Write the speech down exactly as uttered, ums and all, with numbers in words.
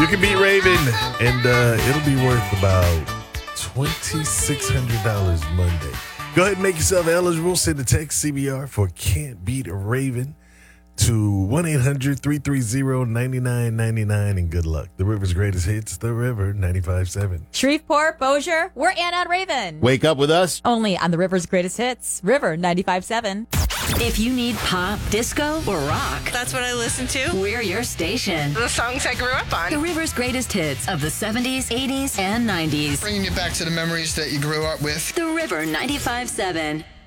can beat Raven, and uh, it'll be worth about twenty-six hundred dollars Monday. Go ahead and make yourself eligible. Send a text C B R for Can't Beat Raven to one eight hundred three three zero nine nine nine nine, and good luck. The River's greatest hits, The River ninety-five point seven. Shreveport, Bossier, we're Ann on Raven. Wake up with us. Only on the River's greatest hits, River ninety-five point seven. If you need pop, disco, or rock, that's what I listen to. We're your station. The songs I grew up on. The River's greatest hits of the seventies, eighties, and nineties. Bringing you back to the memories that you grew up with. The River ninety-five point seven.